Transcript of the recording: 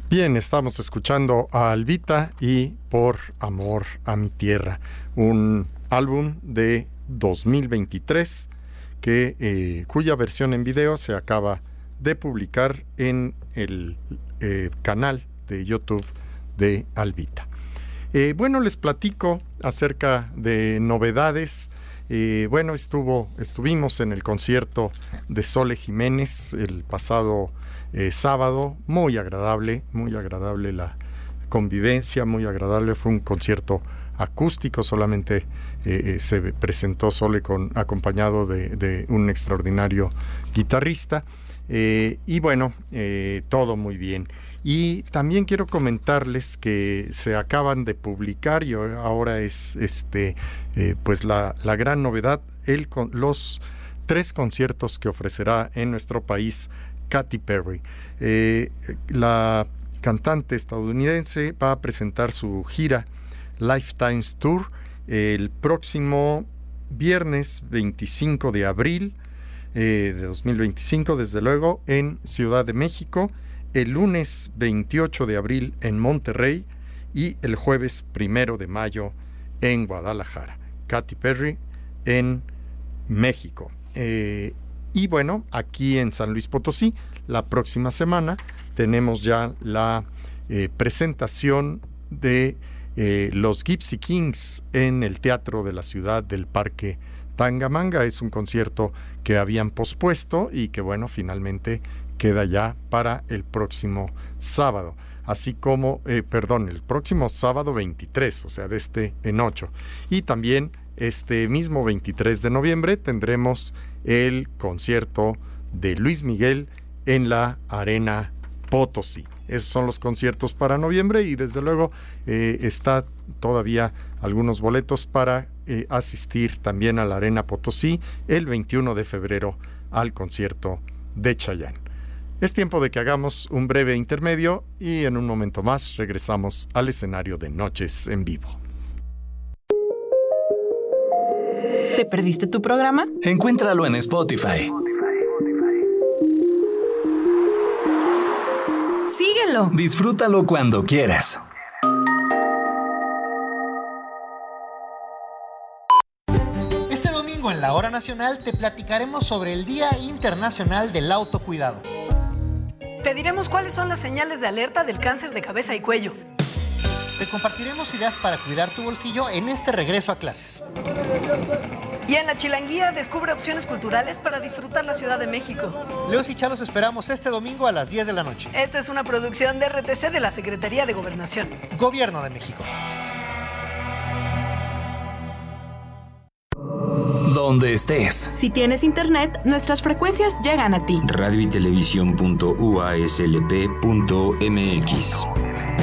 Bien, estamos escuchando a Alvita y Por Amor a mi Tierra, un álbum de 2023 cuya versión en video se acaba de publicar en el canal de YouTube de Alvita. Bueno, les platico acerca de novedades. Bueno, estuvimos en el concierto de Sole Jiménez el pasado sábado, muy agradable la convivencia, muy agradable. Fue un concierto acústico, solamente se presentó Sole acompañado de un extraordinario guitarrista, y bueno, todo muy bien. Y también quiero comentarles que se acaban de publicar, y ahora es pues la gran novedad, los 3 conciertos que ofrecerá en nuestro país Katy Perry. La cantante estadounidense va a presentar su gira Lifetimes Tour el próximo viernes 25 de abril de 2025, desde luego, en Ciudad de México, el lunes 28 de abril en Monterrey y el jueves 1 de mayo en Guadalajara. Katy Perry en México. Y bueno, aquí en San Luis Potosí, la próxima semana tenemos ya la presentación de los Gypsy Kings en el Teatro de la Ciudad del Parque Tangamanga. Es un concierto que habían pospuesto y que bueno, finalmente queda ya para el próximo sábado. Así como, el próximo sábado 23, o sea, de en 8. Y también este mismo 23 de noviembre tendremos el concierto de Luis Miguel en la Arena Potosí. Esos son los conciertos para noviembre, y desde luego está todavía algunos boletos para asistir también a la Arena Potosí el 21 de febrero al concierto de Chayanne. Es tiempo de que hagamos un breve intermedio y en un momento más regresamos al escenario de Noches en Vivo. ¿Te perdiste tu programa? Encuéntralo en Spotify. Síguelo. Disfrútalo cuando quieras. Este domingo en la Hora Nacional te platicaremos sobre el Día Internacional del Autocuidado. Te diremos cuáles son las señales de alerta del cáncer de cabeza y cuello. Te compartiremos ideas para cuidar tu bolsillo en este regreso a clases. Y en la Chilanguía descubre opciones culturales para disfrutar la Ciudad de México. Leos y Chá los esperamos este domingo a las 10 de la noche. Esta es una producción de RTC de la Secretaría de Gobernación. Gobierno de México. Donde estés. Si tienes internet, nuestras frecuencias llegan a ti. radioytelevisión.uaslp.mx